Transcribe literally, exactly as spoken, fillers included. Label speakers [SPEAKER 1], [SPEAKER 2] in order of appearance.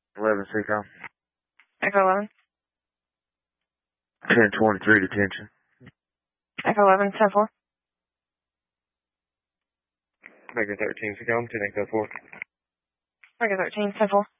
[SPEAKER 1] eleven Seacom.
[SPEAKER 2] Echo eleven.
[SPEAKER 1] ten twenty-three detention.
[SPEAKER 2] Echo eleven, ten four.
[SPEAKER 3] Baker thirteen Seacom, ten Echo four.
[SPEAKER 2] Baker thirteen, ten four.